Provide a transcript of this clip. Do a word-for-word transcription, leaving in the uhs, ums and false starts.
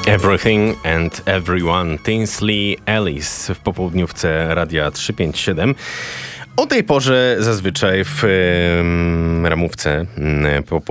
Everything and Everyone, Tinsley Ellis w popołudniówce Radia trzysta pięćdziesiąt siedem. O tej porze zazwyczaj w um, ramówce um,